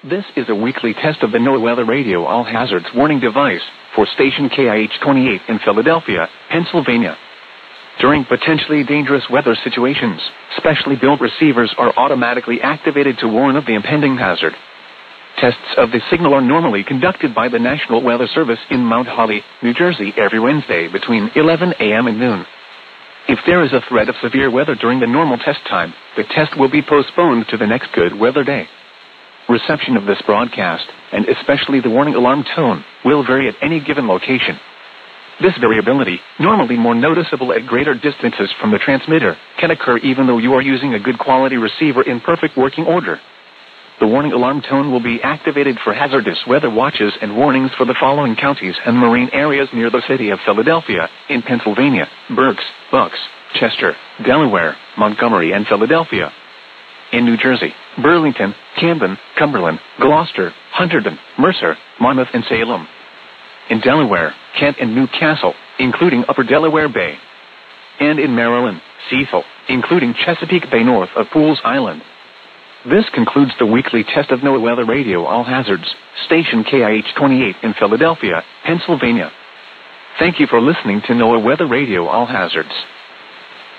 This is a weekly test of the NOAA Weather Radio All Hazards Warning device for station KIH-28 in Philadelphia, Pennsylvania. During potentially dangerous weather situations, specially built receivers are automatically activated to warn of the impending hazard. Tests of the signal are normally conducted by the National Weather Service in Mount Holly, New Jersey every Wednesday between 11 a.m. and noon. If there is a threat of severe weather during the normal test time, the test will be postponed to the next good weather day. Reception of this broadcast, and especially the warning alarm tone, will vary at any given location. This variability, normally more noticeable at greater distances from the transmitter, can occur even though you are using a good quality receiver in perfect working order. The warning alarm tone will be activated for hazardous weather watches and warnings for the following counties and marine areas near the city of Philadelphia, in Pennsylvania: Berks, Bucks, Chester, Delaware, Montgomery, and Philadelphia. In New Jersey: Burlington, Camden, Cumberland, Gloucester, Hunterdon, Mercer, Monmouth, and Salem. In Delaware: Kent and Newcastle, including Upper Delaware Bay. And in Maryland: Cecil, including Chesapeake Bay north of Pools Island. This concludes the weekly test of NOAA Weather Radio All Hazards, station KIH-28 in Philadelphia, Pennsylvania. Thank you for listening to NOAA Weather Radio All Hazards.